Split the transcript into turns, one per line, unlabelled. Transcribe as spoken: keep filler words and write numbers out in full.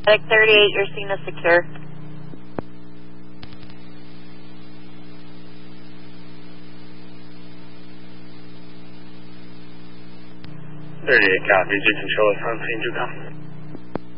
Medic thirty-eight, your scene is secure.
thirty-eight copies, your control is on scene to come.